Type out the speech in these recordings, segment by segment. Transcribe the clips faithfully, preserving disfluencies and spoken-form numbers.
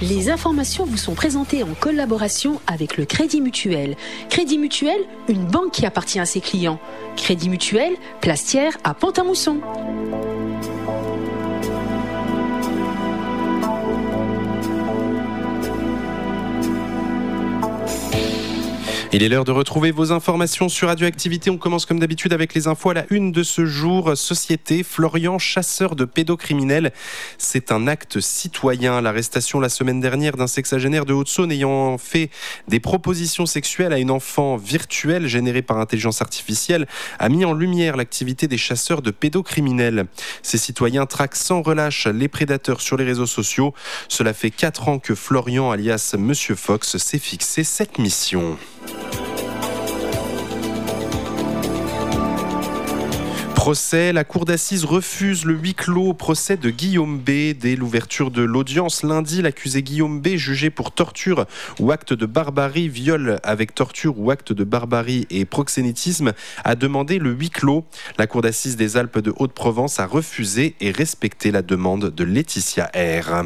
Les informations vous sont présentées en collaboration avec le Crédit Mutuel. Crédit Mutuel, une banque qui appartient à ses clients. Crédit Mutuel, Plastière à Pont-à-Mousson. Il est l'heure de retrouver vos informations sur Radioactivité. On commence comme d'habitude avec les infos à la une de ce jour. Société, Florian, chasseur de pédocriminels. C'est un acte citoyen. L'arrestation la semaine dernière d'un sexagénaire de Haute-Saône ayant fait des propositions sexuelles à une enfant virtuelle générée par intelligence artificielle a mis en lumière l'activité des chasseurs de pédocriminels. Ces citoyens traquent sans relâche les prédateurs sur les réseaux sociaux. Cela fait quatre ans que Florian, alias Monsieur Fox, s'est fixé cette mission. Procès, la cour d'assises refuse le huis clos au procès de Guillaume B. Dès l'ouverture de l'audience lundi, l'accusé Guillaume B, jugé pour torture ou acte de barbarie, viol avec torture ou acte de barbarie et proxénétisme, a demandé le huis clos. La cour d'assises des Alpes de Haute-Provence a refusé et respecté la demande de Laetitia R.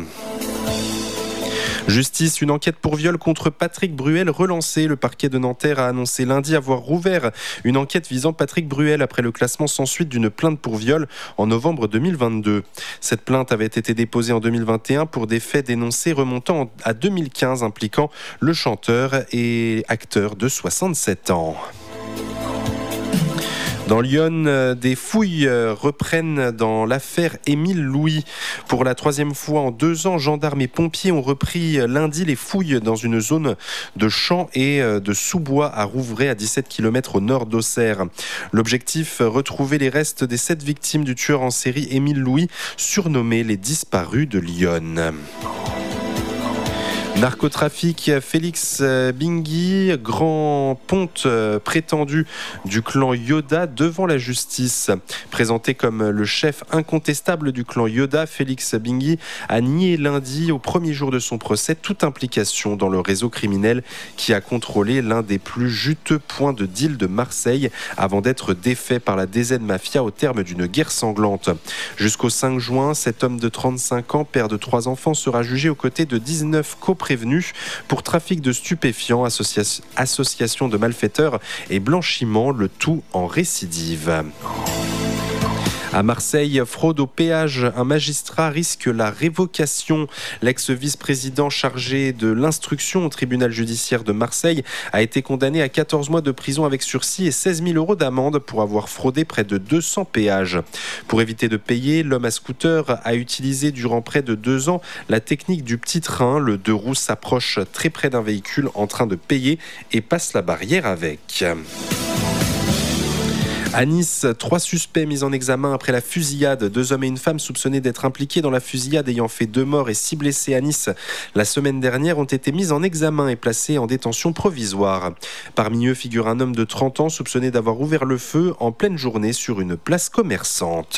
Justice, une enquête pour viol contre Patrick Bruel relancée. Le parquet de Nanterre a annoncé lundi avoir rouvert une enquête visant Patrick Bruel après le classement sans suite d'une plainte pour viol en novembre deux mille vingt-deux. Cette plainte avait été déposée en deux mille vingt et un pour des faits dénoncés remontant à deux mille quinze impliquant le chanteur et acteur de soixante-sept ans. Dans Lyon, des fouilles reprennent dans l'affaire Émile Louis. Pour la troisième fois en deux ans, gendarmes et pompiers ont repris lundi les fouilles dans une zone de champs et de sous-bois à Rouvray, à dix-sept kilomètres au nord d'Auxerre. L'objectif, retrouver les restes des sept victimes du tueur en série Émile Louis, surnommé les disparus de Lyon. Narcotrafic, Félix Bingui, grand ponte prétendu du clan Yoda devant la justice. Présenté comme le chef incontestable du clan Yoda, Félix Bingui a nié lundi, au premier jour de son procès, toute implication dans le réseau criminel qui a contrôlé l'un des plus juteux points de deal de Marseille avant d'être défait par la D Z Mafia au terme d'une guerre sanglante. Jusqu'au cinq juin, cet homme de trente-cinq ans, père de trois enfants, sera jugé aux côtés de dix-neuf coprévenus pour trafic de stupéfiants, associa- association de malfaiteurs et blanchiment, le tout en récidive. À Marseille, fraude au péage, un magistrat risque la révocation. L'ex-vice-président chargé de l'instruction au tribunal judiciaire de Marseille a été condamné à quatorze mois de prison avec sursis et seize mille euros d'amende pour avoir fraudé près de deux cents péages. Pour éviter de payer, l'homme à scooter a utilisé durant près de deux ans la technique du petit train. Le deux roues s'approche très près d'un véhicule en train de payer et passe la barrière avec. À Nice, trois suspects mis en examen après la fusillade. Deux hommes et une femme soupçonnés d'être impliqués dans la fusillade ayant fait deux morts et six blessés à Nice la semaine dernière ont été mis en examen et placés en détention provisoire. Parmi eux figure un homme de trente ans soupçonné d'avoir ouvert le feu en pleine journée sur une place commerçante.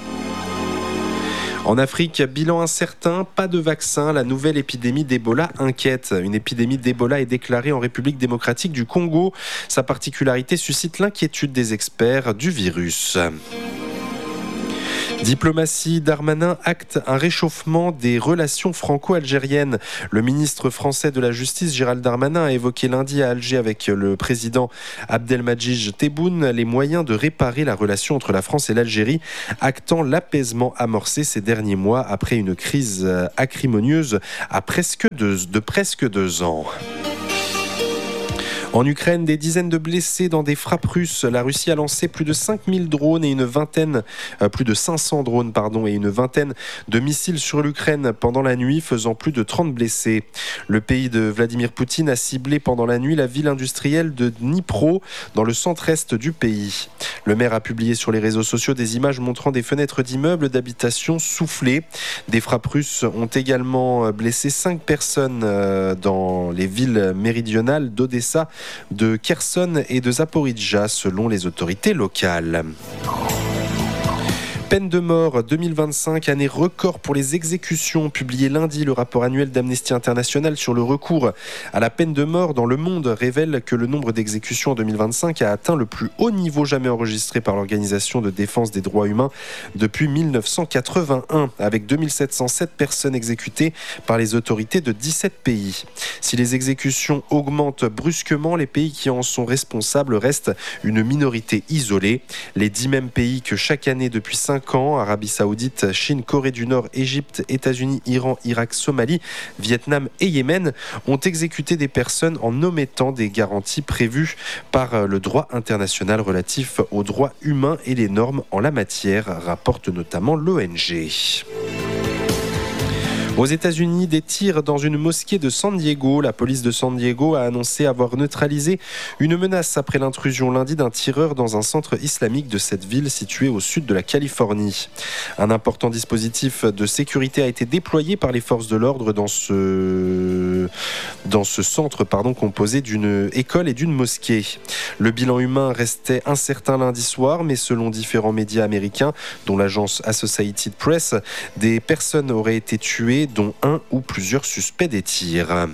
En Afrique, bilan incertain, pas de vaccin, la nouvelle épidémie d'Ebola inquiète. Une épidémie d'Ebola est déclarée en République démocratique du Congo. Sa particularité suscite l'inquiétude des experts du virus. Diplomatie, Darmanin acte un réchauffement des relations franco-algériennes. Le ministre français de la Justice, Gérald Darmanin, a évoqué lundi à Alger avec le président Abdelmadjid Tebboune les moyens de réparer la relation entre la France et l'Algérie, actant l'apaisement amorcé ces derniers mois après une crise acrimonieuse à presque deux, de presque deux ans. En Ukraine, des dizaines de blessés dans des frappes russes. La Russie a lancé plus de cinq mille drones et une vingtaine, euh, plus de cinq cents drones pardon, et une vingtaine de missiles sur l'Ukraine pendant la nuit, faisant plus de trente blessés. Le pays de Vladimir Poutine a ciblé pendant la nuit la ville industrielle de Dnipro, dans le centre-est du pays. Le maire a publié sur les réseaux sociaux des images montrant des fenêtres d'immeubles d'habitation soufflées. Des frappes russes ont également blessé cinq personnes dans les villes méridionales d'Odessa, de Kherson et de Zaporijjia, selon les autorités locales. Peine de mort deux mille vingt-cinq, année record pour les exécutions. Publié lundi, le rapport annuel d'Amnesty International sur le recours à la peine de mort dans le monde révèle que le nombre d'exécutions en deux mille vingt-cinq a atteint le plus haut niveau jamais enregistré par l'Organisation de défense des droits humains depuis mille neuf cent quatre-vingt-un, avec deux mille sept cent sept personnes exécutées par les autorités de dix-sept pays. Si les exécutions augmentent brusquement, les pays qui en sont responsables restent une minorité isolée. Les dix mêmes pays que chaque année depuis cinq ans, Arabie Saoudite, Chine, Corée du Nord, Égypte, États-Unis, Iran, Irak, Somalie, Vietnam et Yémen, ont exécuté des personnes en omettant des garanties prévues par le droit international relatif aux droits humains et les normes en la matière, rapporte notamment l'O N G. Aux États-Unis, des tirs dans une mosquée de San Diego. La police de San Diego a annoncé avoir neutralisé une menace après l'intrusion lundi d'un tireur dans un centre islamique de cette ville située au sud de la Californie. Un important dispositif de sécurité a été déployé par les forces de l'ordre dans ce, dans ce centre pardon, composé d'une école et d'une mosquée. Le bilan humain restait incertain lundi soir, mais selon différents médias américains, dont l'agence Associated Press, des personnes auraient été tuées, dont un ou plusieurs suspects des tirs.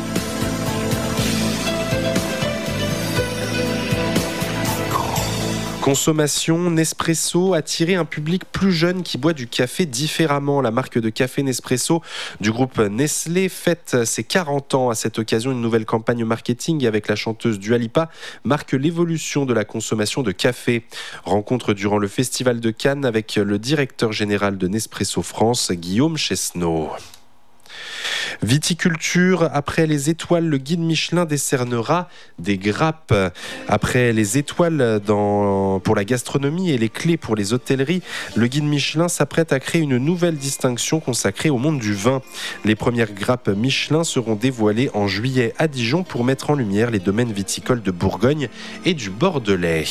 Consommation, Nespresso a attiré un public plus jeune qui boit du café différemment. La marque de café Nespresso du groupe Nestlé fête ses quarante ans. À cette occasion, une nouvelle campagne marketing avec la chanteuse Dua Lipa marque l'évolution de la consommation de café. Rencontre durant le Festival de Cannes avec le directeur général de Nespresso France, Guillaume Chesneau. Viticulture, après les étoiles, le guide Michelin décernera des grappes. Après les étoiles dans, pour la gastronomie et les clés pour les hôtelleries, le guide Michelin s'apprête à créer une nouvelle distinction consacrée au monde du vin. Les premières grappes Michelin seront dévoilées en juillet à Dijon pour mettre en lumière les domaines viticoles de Bourgogne et du Bordelais.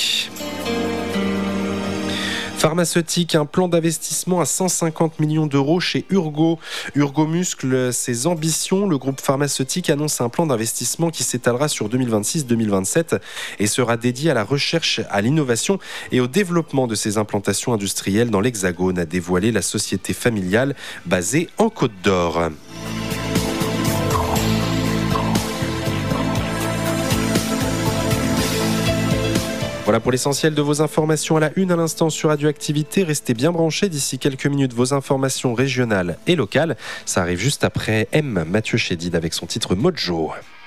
Pharmaceutique, un plan d'investissement à cent cinquante millions d'euros chez Urgo. Urgo muscle ses ambitions. Le groupe pharmaceutique annonce un plan d'investissement qui s'étalera sur deux mille vingt-six deux mille vingt-sept et sera dédié à la recherche, à l'innovation et au développement de ses implantations industrielles dans l'Hexagone, a dévoilé la société familiale basée en Côte d'Or. Voilà pour l'essentiel de vos informations à la une à l'instant sur Radioactivité. Restez bien branchés, d'ici quelques minutes vos informations régionales et locales. Ça arrive juste après M. Mathieu Chédid avec son titre Mojo.